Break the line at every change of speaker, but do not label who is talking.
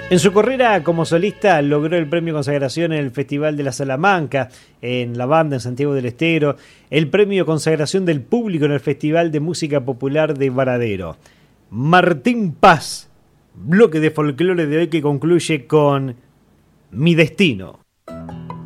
En su carrera como solista logró el premio Consagración en el Festival de la Salamanca, en La Banda, en Santiago del Estero, el premio Consagración del Público en el Festival de Música Popular de Varadero. Martín Paz, bloque de folclore de hoy que concluye con Mi Destino.